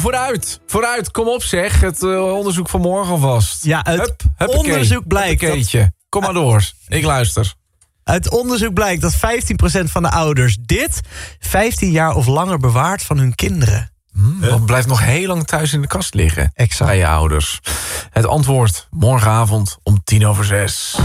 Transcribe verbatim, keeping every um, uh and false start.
vooruit. Vooruit, kom op zeg. Het uh, onderzoek van morgen alvast. Ja, uit Hup, huppakee. onderzoek blijkt dat... Huppakeetje. Kom maar door. Ik luister. Uit onderzoek blijkt dat vijftien procent van de ouders dit vijftien jaar of langer bewaart van hun kinderen. Hmm, dat blijft nog heel lang thuis in de kast liggen. Exact. Bij je ouders. Het antwoord morgenavond om tien over zes.